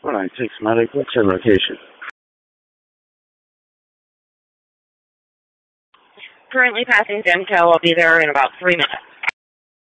496 Medic, what's your location? Currently passing Genco. I'll be there in about 3 minutes.